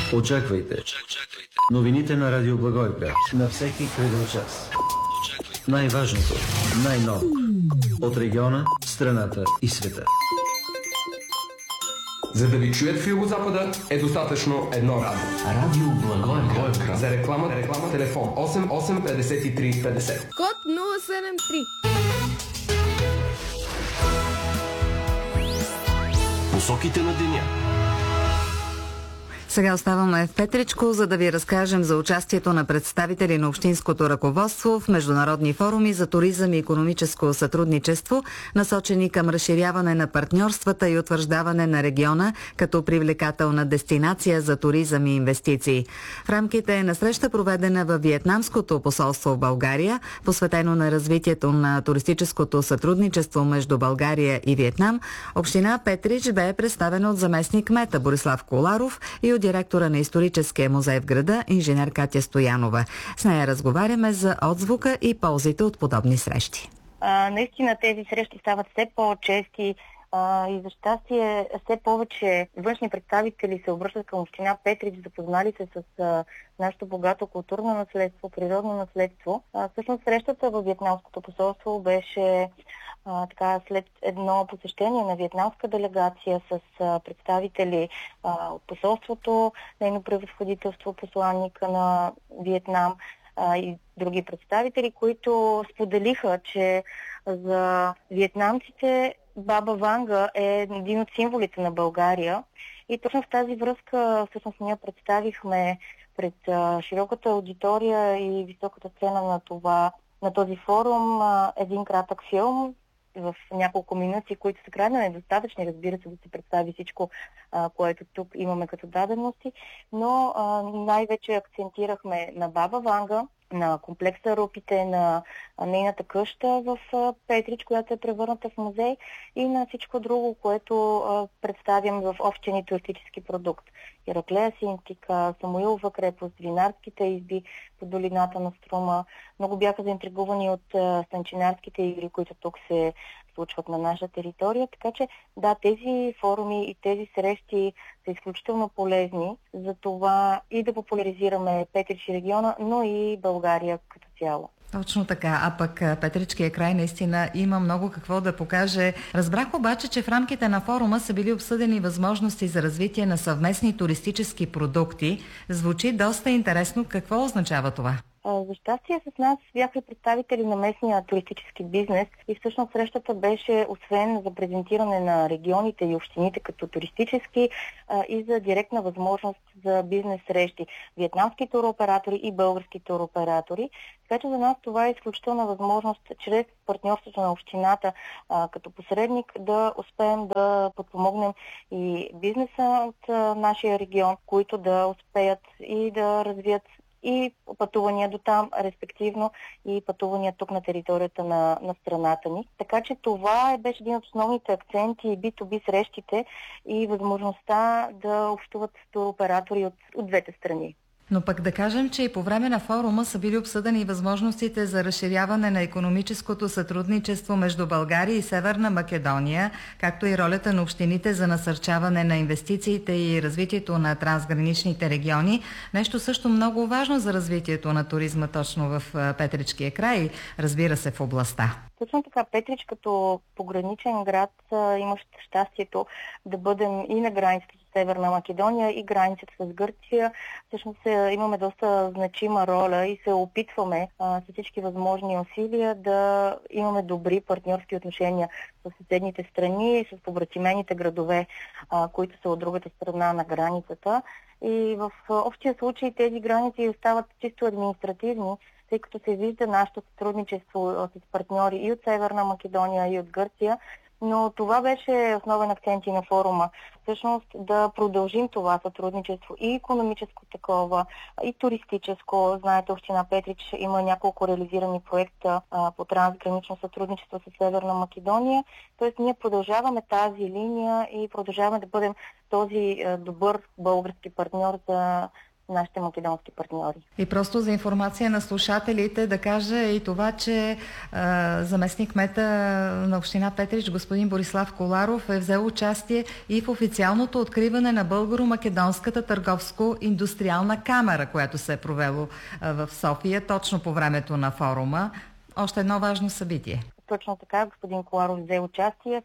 Очаквайте новините на Радио Благоевград на всеки креден час. Най-важното, най-ново от региона, страната и света. За да ви чуят в Югозапада е достатъчно едно радио. Радио Благоевград. За реклама, телефон 88 53 50. Код 073. Посоките на деня. Сега оставаме в Петричко, за да ви разкажем за участието на представители на общинското ръководство в международни форуми за туризъм и икономическо сътрудничество, насочени към разширяване на партньорствата и утвърждаване на региона като привлекателна дестинация за туризъм и инвестиции. В рамките на среща, проведена във Виетнамското посолство в България, посветено на развитието на туристическото сътрудничество между България и Виетнам, община Петрич бе представена от заместник-кмета Борислав Коларов и от директора на историческия музей в града, инженер Катя Стоянова. С нея разговаряме за отзвука и ползите от подобни срещи. Наистина тези срещи стават все по-чести и за щастие все повече външни представители се обръщат към община Петрич, запознали се с нашето богато културно наследство, природно наследство. Всъщност срещата във Виетнамското посолство беше след едно посещение на виетнамска делегация с представители от посолството, нейно превъзходителство, посланника на Виетнам и други представители, които споделиха, че за виетнамците Баба Ванга е един от символите на България. И точно в тази връзка всъщност ние представихме пред широката аудитория и високата сцена на този форум един кратък филм в няколко минути, които са крайно недостатъчни, разбира се, да се представи всичко, което тук имаме като дадености, но най-вече акцентирахме на Баба Ванга, на комплекса Рупите, на нейната къща в Петрич, която е превърната в музей, и на всичко друго, което представям в общия ни туристически продукт. Ираклея Синтика, Самуилова крепост, винарските изби по долината на Струма. Много бяха заинтригувани от станчинарските игри, които тук се случват на наша територия. Така че да, тези форуми и тези срещи са изключително полезни за това и да популяризираме Петрич и региона, но и България като цяло. Точно така, а пък Петричкия край наистина има много какво да покаже. Разбрах обаче, че в рамките на форума са били обсъдени възможности за развитие на съвместни туристически продукти. Звучи доста интересно. Какво означава това? За щастие с нас бяха представители на местния туристически бизнес и всъщност срещата беше освен за презентиране на регионите и общините като туристически и за директна възможност за бизнес срещи. Виетнамски туроператори и български туроператори. Така че за нас това е изключителна възможност чрез партньорството на общината като посредник да успеем да подпомогнем и бизнеса от нашия регион, които да успеят и да развият и пътувания до там, респективно и пътувания тук на територията на страната ни. Така че това беше един от основните акценти и B2B срещите и възможността да общуват туроператори от двете страни. Но пък да кажем, че и по време на форума са били обсъдени възможностите за разширяване на икономическото сътрудничество между България и Северна Македония, както и ролята на общините за насърчаване на инвестициите и развитието на трансграничните региони. Нещо също много важно за развитието на туризма точно в Петричкия край, разбира се, в областта. Точно така, Петрич като пограничен град имащ щастието да бъдем и на границата с Северна Македония и границата с Гърция. Всъщност имаме доста значима роля и се опитваме с всички възможни усилия да имаме добри партньорски отношения с съседните страни и с побратимените градове, които са от другата страна на границата. И в общия случай тези граници остават чисто административни, тъй като се вижда нашето сътрудничество с партньори и от Северна Македония, и от Гърция. Но това беше основен акцент и на форума. Всъщност да продължим това сътрудничество и икономическо такова, и туристическо. Знаете, община Петрич има няколко реализирани проекта по трансгранично сътрудничество с Северна Македония. Тоест ние продължаваме тази линия и продължаваме да бъдем този добър български партньор за нашите македонски партньори. И просто за информация на слушателите да кажа и това, че заместник кмета на община Петрич, господин Борислав Коларов, е взел участие и в официалното откриване на Българо-македонската търговско-индустриална камера, която се е провело в София точно по времето на форума. Още едно важно събитие. Точно така, господин Коларов взе участие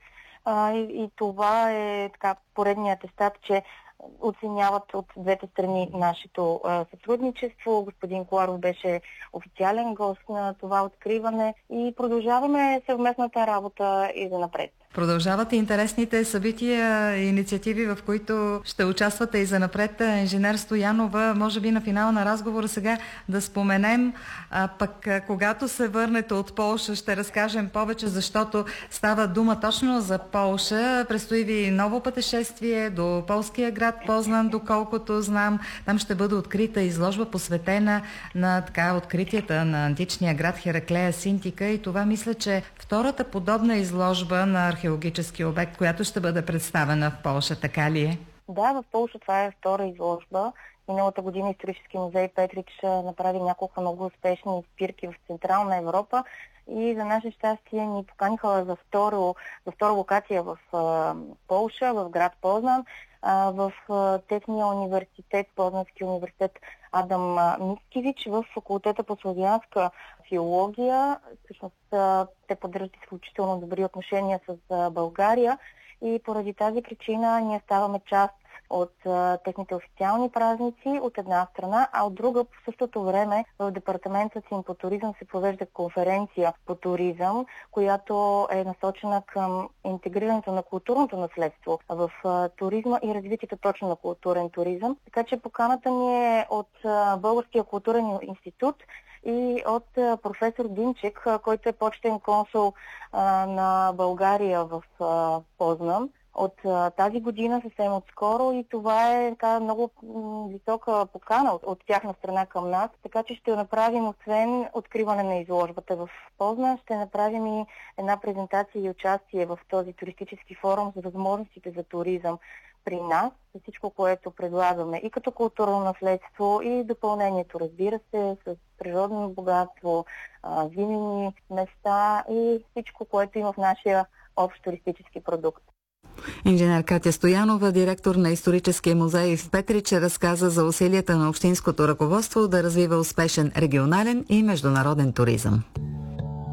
и това е така поредният атестат, че оценяват от двете страни нашето сътрудничество. Господин Коларов беше официален гост на това откриване и продължаваме съвместната работа и за напред. Продължават и интересните събития и инициативи, в които ще участвате и за напред. Инженер Стоянова, може би на финала на разговора сега да споменем, пък когато се върнете от Полша, ще разкажем повече, защото става дума точно за Полша. Предстои ви ново пътешествие до полския град Познан, доколкото знам. Там ще бъде открита изложба, посветена на откритията на античния град Хераклея Синтика, и това мисля, че втората подобна изложба на археологически обект, която ще бъде представена в Полша, така ли е? Да, в Полша това е втора изложба. Миналата година Исторически музей Петрич направи няколко много успешни спирки в Централна Европа и за наше щастие ни поканиха за втора локация в Полша, в град Познан, в техния университет, Познански университет Адам Мицкевич, в факултета по славянска филология. Всъщност те поддържат изключително добри отношения с България и поради тази причина ние ставаме част от техните официални празници от една страна, а от друга по същото време в департамента си по туризъм се провежда конференция по туризъм, която е насочена към интегрирането на културното наследство в туризма и развитието точно на културен туризъм. Така че поканата ни е от Българския културен институт и от професор Димчек, който е почетен консул на България в Познан от тази година, съвсем отскоро, и това е така много висока покана от тяхна страна към нас. Така че ще направим, освен откриване на изложбата в Познан, ще направим и една презентация и участие в този туристически форум за възможностите за туризъм при нас, за всичко, което предлагаме и като културно наследство, и допълнението, разбира се, с природно богатство, винени места и всичко, което има в нашия общ туристически продукт. Инженер Катя Стоянова, директор на Историческия музей в Петрич, разказа за усилията на общинското ръководство да развива успешен регионален и международен туризъм.